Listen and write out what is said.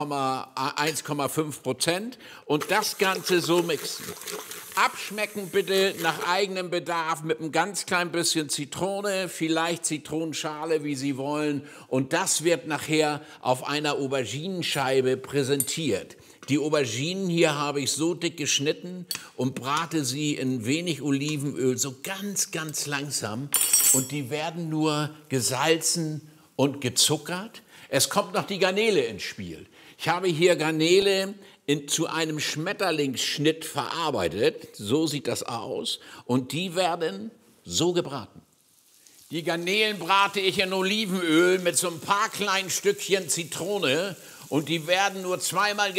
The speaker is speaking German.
1,5% und das Ganze so mixen. Abschmecken bitte nach eigenem Bedarf mit einem ganz klein bisschen Zitrone, vielleicht Zitronenschale, wie Sie wollen. Und das wird nachher auf einer Auberginenscheibe präsentiert. Die Auberginen hier habe ich so dick geschnitten und brate sie in wenig Olivenöl so ganz, ganz langsam. Und die werden nur gesalzen und gezuckert. Es kommt noch die Garnele ins Spiel. Ich habe hier Garnele zu einem Schmetterlingsschnitt verarbeitet. So sieht das aus. Und die werden so gebraten. Die Garnelen brate ich in Olivenöl mit so ein paar kleinen Stückchen Zitrone. Und die werden nur zweimal